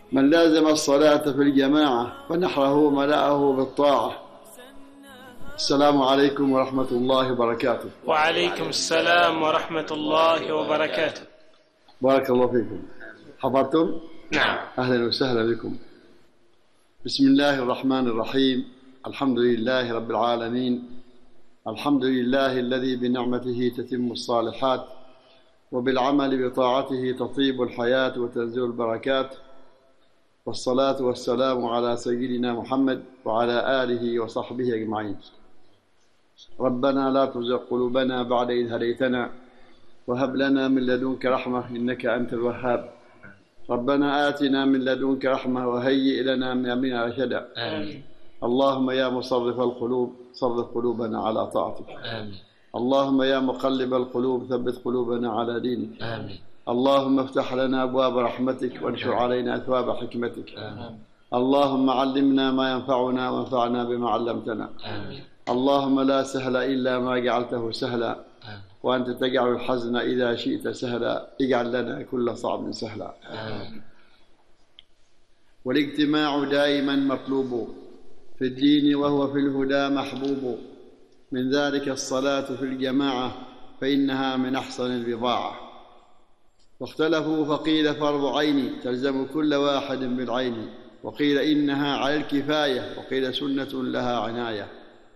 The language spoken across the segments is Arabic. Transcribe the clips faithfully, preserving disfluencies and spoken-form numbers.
من لازم الصلاة في الجماعة فنحره ملأه بالطاعة. السلام عليكم ورحمة الله وبركاته. وعليكم السلام ورحمة الله وبركاته. بارك الله فيكم. حضرتم؟ نعم. أهلا وسهلا بكم. بسم الله الرحمن الرحيم. الحمد لله رب العالمين. الحمد لله الذي بنعمته تتم الصالحات وبالعمل بطاعته تطيب الحياة وتنزل البركات، والصلاة والسلام على سيدنا محمد وعلى آله وصحبه أجمعين. ربنا لا تزغ قلوبنا بعد إذ هديتنا وهب لنا من لدنك رحمة إنك أنت الوهاب. ربنا آتنا من لدنك رحمة وهيئ لنا من أمرنا رشدا. آمين. اللهم يا مصرف القلوب صرف قلوبنا على طاعتك. آمين. اللهم يا مقلب القلوب ثبت قلوبنا على دينك. آمين. اللهم افتح لنا أبواب رحمتك وانشر علينا أثواب حكمتك. آمين. اللهم علمنا ما ينفعنا وانفعنا بما علمتنا. آمين. اللهم لا سهل إلا ما جعلته سهلا، آمين. وأنت تجعل الحزن إذا شئت سهلا. اجعل لنا كل صعب سهلا. آمين. والاجتماع دائما مطلوب في الدين وهو في الهدى محبوب. من ذلك الصلاة في الجماعة فإنها من أحسن البضاعة. واختلفوا فقيل فرض عين تلزم كل واحد بالعين، وقيل إنها على الكفاية، وقيل سنة لها عناية.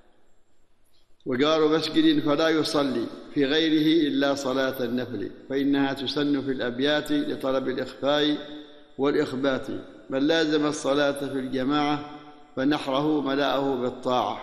وجار مسجد فلا يصلي في غيره إلا صلاة النفل، فإنها تسن في الأبيات لطلب الإخفاء والإخبات. من لازم الصلاة في الجماعة فنحره ملأه بالطاعة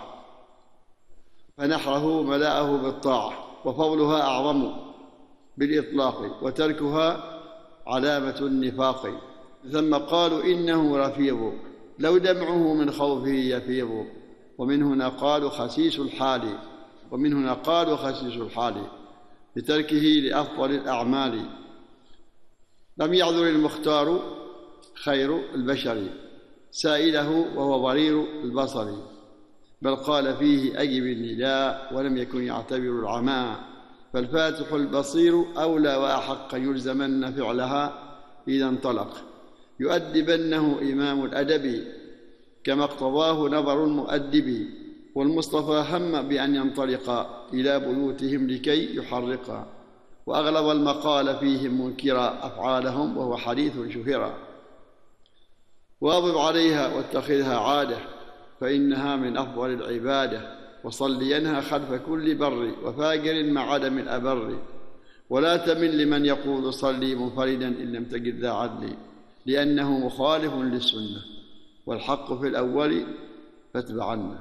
فنحره ملأه بالطاعة وفضلها أعظم بالإطلاق، وتركها علامة النفاق. ثم قالوا إنه رفيض لو دمعه من خوفه يفيض. ومن هنا قالوا خسيس الحال ومن هنا قالوا خسيس الحال لتركه لأفضل الأعمال. لم يعذر المختار خير البشر سائله وهو ضرير البصر، بل قال فيه أجب النداء ولم يكن يعتبر العماء. فالفاتح البصير أولى وأحق يلزمن فعلها إذا انطلق. يؤدبنه إمام الأدب كما اقتضاه نظر المؤدب. والمصطفى هم بأن ينطلق إلى بيوتهم لكي يحرق، وأغلب المقال فيهم منكرا أفعالهم وهو حديث شهرا. واظب عليها واتخذها عادة فإنها من أفضل العبادة. وصلينها خلف كل بر وفاجر مع عدم الأبر. ولا تمن لمن يقول صلي منفردا إن لم تجد ذا عدل، لأنه مخالف للسنة والحق في الأول فاتبعنا.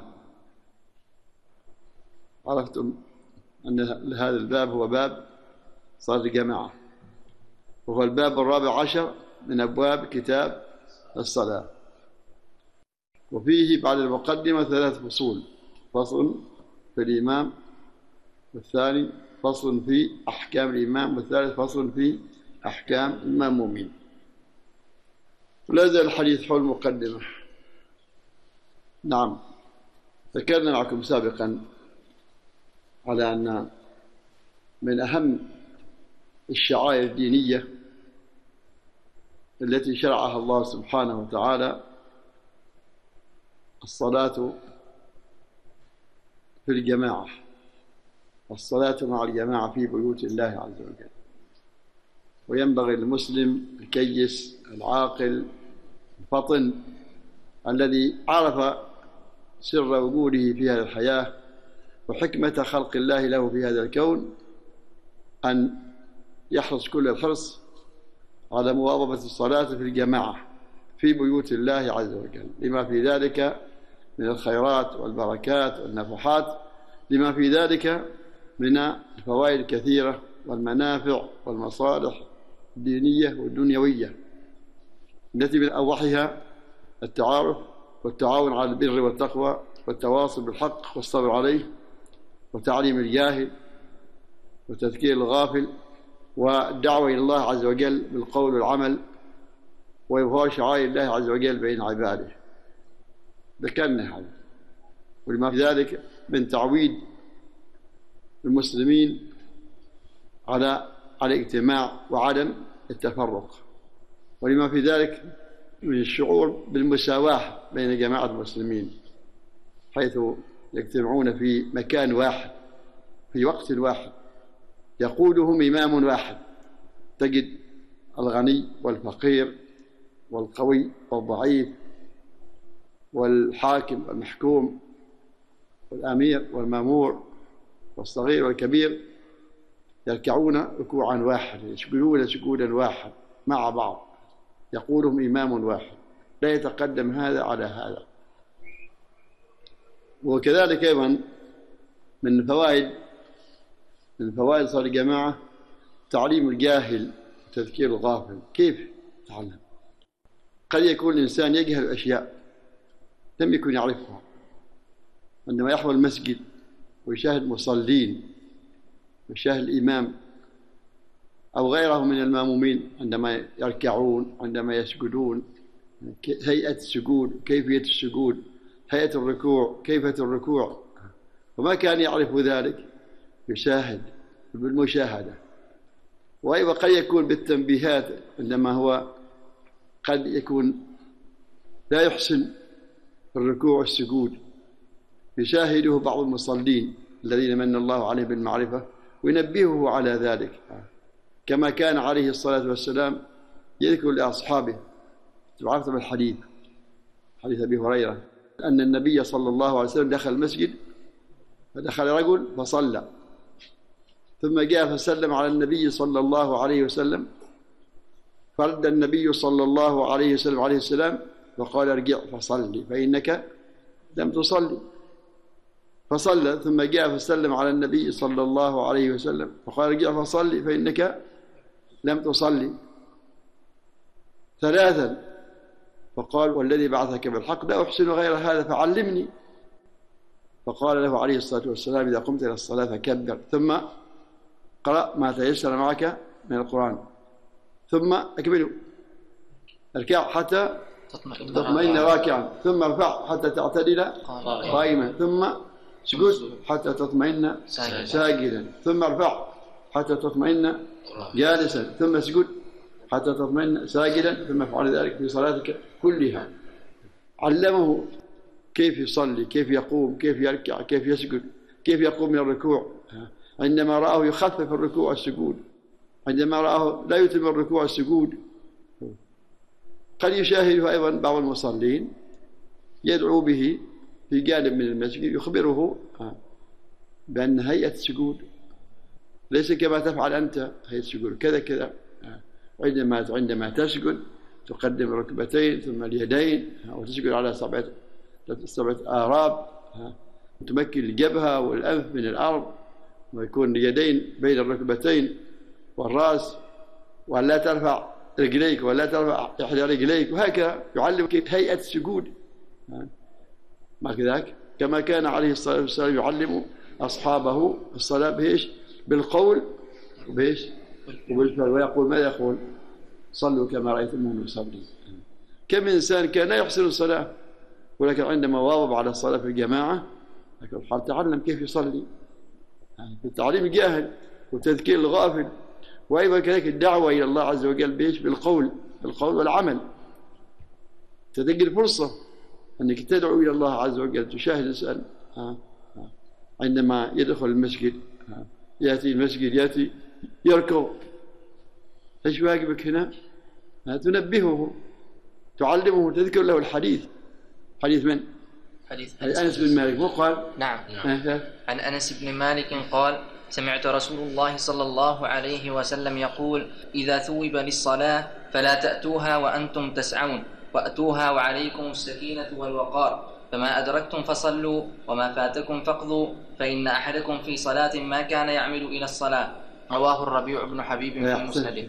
عرفتم أن هذا الباب هو باب صلاة الجماعة، وهو الباب الرابع عشر من أبواب كتاب الصلاة. وفيه بعد المقدمة ثلاث فصول: فصل في الإمام، والثاني فصل في أحكام الإمام، والثالث فصل في أحكام المأمومين. لا زال الحديث حول المقدمة. نعم، ذكرنا معكم سابقا على أن من أهم الشعائر الدينية التي شرعها الله سبحانه وتعالى الصلاة في الجماعة، الصلاة مع الجماعة في بيوت الله عز وجل. وينبغي للمسلم الكيس العاقل الفطن الذي عرف سر وجوده في هذه الحياة وحكمة خلق الله له في هذا الكون أن يحرص كل الحرص على مواظبة الصلاة في الجماعة في بيوت الله عز وجل، لما في ذلك من الخيرات والبركات والنفحات، لما في ذلك من الفوائد الكثيرة والمنافع والمصالح الدينية والدنيوية التي من أوضحها التعارف والتعاون على البر والتقوى والتواصل بالحق والصبر عليه وتعليم الجاهل وتذكير الغافل والدعوة إلى الله عز وجل بالقول والعمل وإظهار شعائر الله عز وجل بين عباده. ذكرنا هذا، ولما في ذلك من تعويد المسلمين على على الاجتماع وعدم التفرق، ولما في ذلك من الشعور بالمساواة بين جماعة المسلمين، حيث يجتمعون في مكان واحد في وقت واحد يقودهم إمام واحد. تجد الغني والفقير والقوي والضعيف والحاكم والمحكوم والأمير والمأمور والصغير والكبير يركعون ركوعا واحدا، يسجدون سجودا واحد مع بعض، يقودهم إمام واحد، لا يتقدم هذا على هذا. وكذلك أيضا من فوائد من فوائد صلاة الجماعة تعليم الجاهل وتذكير الغافل. كيف تعلم؟ قد يكون الإنسان يجهل أشياء لم يكن يعرفها، عندما يحضر المسجد ويشاهد مصلين ويشاهد الإمام أو غيره من المامومين عندما يركعون، عندما يسجدون، هيئة السجود، كيفية السجود، هيئة الركوع، كيفية الركوع، وما كان يعرف ذلك يشاهد بالمشاهدة. وأيضا قد يكون بالتنبيهات عندما هو قد يكون لا يحسن الركوع والسجود، يشاهده بعض المصلين الذين من الله عليهم بالمعرفة وينبهه على ذلك، كما كان عليه الصلاة والسلام يذكر لأصحابه. تعرفت بالحديث حديث أبي هريرة أن النبي صلى الله عليه وسلم دخل المسجد، فدخل رجل فصلى، ثم جاء فسلم على النبي صلى الله عليه وسلم، فرد النبي صلى الله عليه وسلم عليه السلام وقال ارجع فصلي فإنك لم تصلي، فصلى، ثم جاء فسلم على النبي صلى الله عليه وسلم وقال ارجع فصلي فإنك لم تصلي ثلاثا، فقال والذي بعثك بالحق لا أحسن غير هذا فعلمني. فقال له عليه الصلاة والسلام إذا قمت إلى الصلاة فكبر، ثم قرأ ما تيسر معك من القرآن، ثم أكمله، اركع حتى تطمئن راكعا، ثم ارفع حتى تعتدل قائما، ثم اسجد حتى تطمئن ساجدا، ثم ارفع حتى تطمئن جالسا، ثم اسجد حتى تطمئن ساجدا، ثم افعل ذلك في صلاتك كلها. علمه كيف يصلي، كيف يقوم، كيف يركع، كيف يسجد، كيف يقوم من الركوع، عندما رآه يخفف الركوع والسجود، عندما رآه لا يتم الركوع والسجود. قد يشاهده أيضا بعض المصلين يدعو به في جانب من المسجد، يخبره بأن هيئة السجود ليس كما تفعل أنت، هيئة السجود كذا كذا، عندما عندما تسجد تقدم الركبتين ثم اليدين وتسجد على سبعة سبعة آراب، وتمكن الجبهة والأنف من الأرض، ويكون اليدين بين الركبتين والرأس، ولا ترفع رجليك ولا ترفع إحدى رجليك، وهكذا يعلمك هيئة السجود. ما كذاك كما كان عليه الصلاة والسلام يعلم أصحابه الصلاة بإيش؟ بالقول وبإيش؟ وبالفعل. ويقول ماذا يقول؟ صلوا كما رأيتموني يصلي. كم إنسان كان يحسن الصلاة ولكن عندما واظب على الصلاة في الجماعة لكن الحال تعلم كيف يصلي، يعني في التعليم الجاهل وتذكير الغافل. وأيضا كذلك الدعوة إلى الله عز وجل بإيش؟ بالقول بالقول والعمل. تدق فرصة أنك تدعو إلى الله عز وجل، تشاهد الإنسان عندما يدخل المسجد، يأتي المسجد يأتي يركض، ايش واجبك هنا؟ تنبهه، تعلمه، تذكر له الحديث. حديث من؟ حديث أنس بن مالك. مو قال؟ نعم. عن أنس بن مالك قال سمعت رسول الله صلى الله عليه وسلم يقول إذا ثوب للصلاة فلا تأتوها وأنتم تسعون، وأتوها وعليكم السكينة والوقار، فما أدركتم فصلوا وما فاتكم فاقضوا، فإن أحدكم في صلاة ما كان يعمل إلى الصلاة. رواه الربيع بن حبيب في مسنده.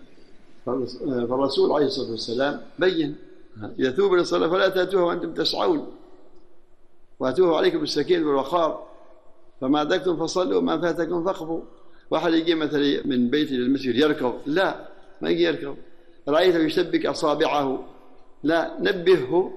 فالرسول عليه الصلاة والسلام بين إذا ثوب للصلاة فلا تأتوها وأنتم تسعون، وأتوها عليكم السكينة والوقار، فما أدركتم فصلوا وما فاتكم فاقضوا. واحد يجي مثلا من بيته للمسجد يركض، لا ما يجي يركض، رأيته يشبك أصابعه، لا نبهه،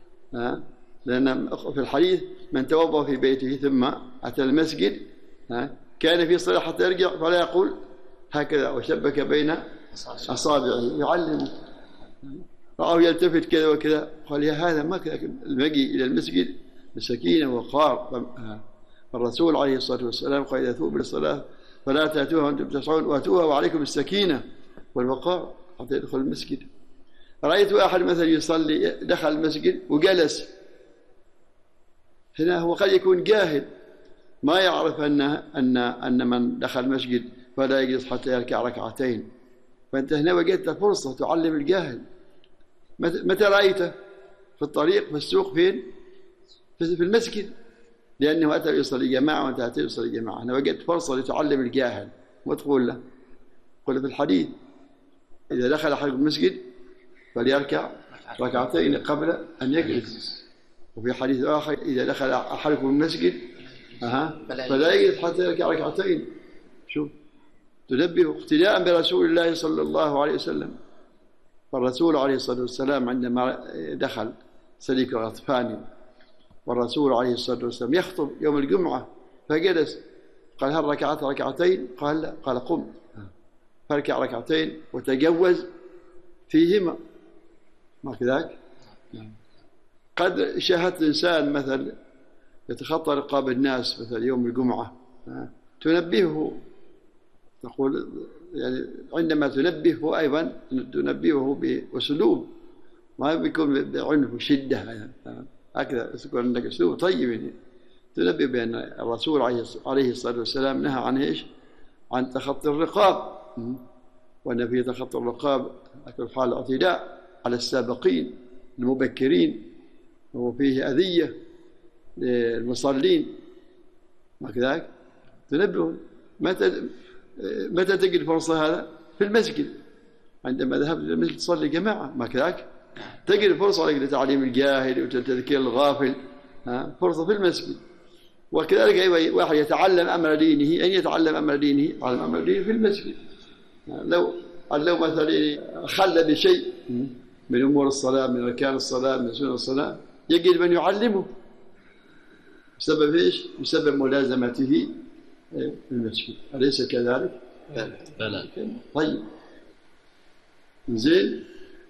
لأن في الحديث من توضأ في بيته ثم أتى المسجد كان في صلاة حتى يرجع فلا يقول هكذا وشبك بين أصابعه، يعلمه. رآه يلتفت كذا وكذا قال يا هذا ما كذا، المجيء إلى المسجد بسكينة ووقار. الرسول عليه الصلاة والسلام قال إذا ثوبوا للصلاة فلا تأتوها وأنتم تسعون وأتوها وعليكم السكينة والوقار حتى يدخل المسجد. رأيت أحد مثلا يصلي دخل المسجد وجلس، هنا هو قد يكون جاهل ما يعرف أن أن أن من دخل المسجد فلا يجلس حتى يركع ركعتين، فأنت هنا وجدت فرصة تعلم الجاهل. متى رأيته؟ في الطريق، في السوق، فين؟ في المسجد، لأنه أتى يصلي جماعة وأنت أتى يصلي جماعة. أنا وجدت فرصة لتعلم الجاهل وتقول له، قل في الحديث إذا دخل أحد المسجد فليركع ركعتين قبل أن يجلس. وفي حديث آخر إذا دخل أحدكم المسجد أها فلا يجلس حتى يركع ركعتين. شوف، تنبه اقتداء برسول الله صلى الله عليه وسلم. فالرسول عليه الصلاة والسلام عندما دخل سليك الغطفاني والرسول عليه الصلاة والسلام يخطب يوم الجمعة فجلس، قال هل ركعت ركعتين؟ قال لا. قال قم فاركع ركعتين وتجوز فيهما، ما كذاك؟ قد شاهدت إنسان مثل يتخطى رقاب الناس مثل يوم الجمعة تنبهه، تقول يعني عندما تنبهه أيضا تنبهه بأسلوب ما بيكون بعنف وشدة، هكذا يكون عندك أسلوب طيب يعني. تنبه بأن الرسول عليه الصلاة والسلام نهى عن إيش؟ عن تخطي الرقاب، وأن فيه تخطي الرقاب أكثر حال اعتداء على السابقين المبكرين، وفيه أذية للمصلين، ما كذلك؟ تنبه. متى متى تجد فرصة هذا؟ في المسجد، عندما ذهبت إلى المسجد تصلي جماعة، ما كذلك؟ تجد فرصة لتعليم الجاهل وتذكير الغافل، فرصة في المسجد. وكذلك أيضا واحد يتعلم أمر دينه، أن يتعلم أمر دينه، يتعلم أمر دينه في المسجد. لو لو مثلا خل بشيء من أمور الصلاة، من أركان الصلاة، من سنن الصلاة، يجب من يعلمه بسبب إيش؟ بسبب ملازمته في المسجد، أليس كذلك؟ بلى. طيب زين.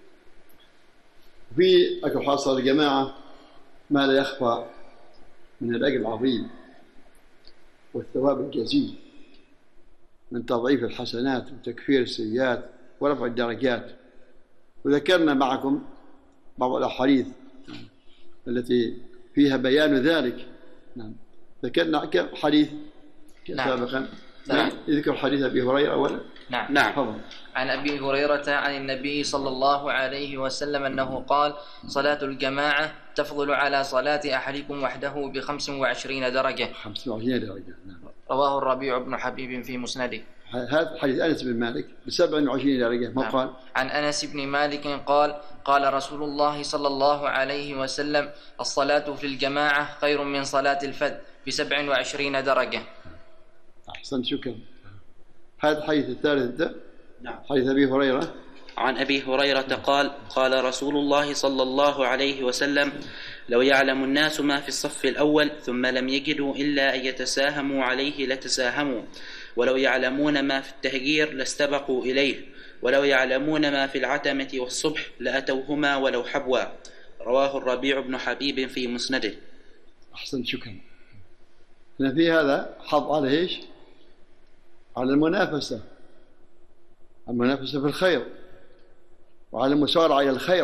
في أكو حاصل الجماعة ما لا يخفى من الأجر العظيم والثواب الجزيل من تضعيف الحسنات وتكفير السيئات ورفع الدرجات. وذكرنا معكم بعض الأحاديث التي فيها بيان ذلك. نعم. ذكرنا كم حديث سابقا؟ نعم. يذكر حديث أبي هريرة أولا. نعم. نعم. فضل. عن أبي هريرة عن النبي صلى الله عليه وسلم أنه قال: صلاة الجماعة تفضل على صلاة أحدكم وحده بخمس وعشرين درجة. خمس وعشرين درجة. نعم. رواه الربيع بن حبيب في مسنده. هذا حديث أنس بن مالك بسبع وعشرين درجة. ما قال؟ عن أنس بن مالك قال: قال رسول الله صلى الله عليه وسلم: الصلاة في الجماعة خير من صلاة الفذ بسبع وعشرين درجة. أحسن، شكرا. هذا الحديث الثالث ده. نعم. حديث أبي هريرة. عن أبي هريرة قال: قال رسول الله صلى الله عليه وسلم: لو يعلم الناس ما في الصف الأول ثم لم يجدوا إلا أن يتساهموا عليه لتساهموا، ولو يعلمون ما في التهجير لاستبقوا إليه، ولو يعلمون ما في العتمة والصبح لأتوهما ولو حبوا. رواه الربيع بن حبيب في مسنده. أحسن، شكرا. هنا في هذا حظ على إيش؟ على المنافسة، المنافسة في الخير وعلى المسارعة إلى الخير.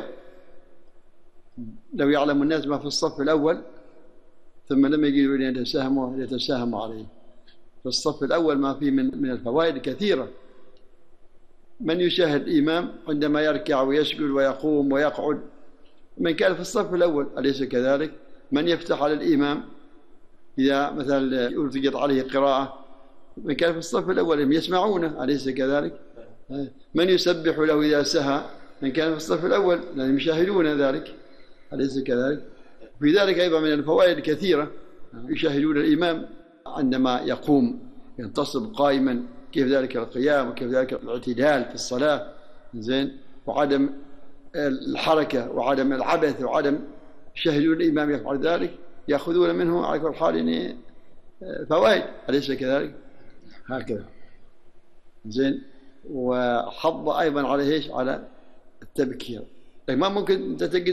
لو يعلم الناس ما في الصف الأول ثم لم يجدوا أن يتساهموا يتساهموا عليه. في الصف الأول ما فيه من من الفوائد كثيرة. من يشاهد الإمام عندما يركع ويسجد ويقوم ويقعد، من كان في الصف الأول، أليس كذلك؟ من يفتح على الإمام إذا مثلا ألتقط عليه قراءة، من كان في الصف الأول هم يسمعونه، أليس كذلك؟ من يسبح له إذا سهى، من كان في الصف الأول لأنهم يشاهدون ذلك، أليس كذلك؟ في ذلك أيضا من الفوائد الكثيرة، يشاهدون الإمام عندما يقوم ينتصب قائما، كيف ذلك القيام وكيف ذلك الاعتدال في الصلاة، زين، وعدم الحركة وعدم العبث وعدم، يشاهدون الإمام يفعل ذلك، يأخذون منه على كل حال فوائد، أليس كذلك؟ هكذا، زين. وحض أيضا على إيش؟ على التبكير، لكن ما ممكن أنت تجد